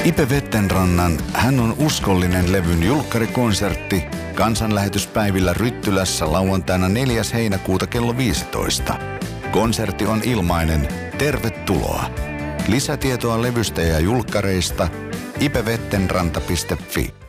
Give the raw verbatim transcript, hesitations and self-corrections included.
Ipe Vettenrannan Hän on uskollinen levyn julkkarikonsertti kansanlähetyspäivillä Ryttylässä lauantaina neljäs heinäkuuta kello viisitoista. Konsertti on ilmainen. Tervetuloa. Lisätietoa levystä ja julkkareista ipevettenranta piste fi.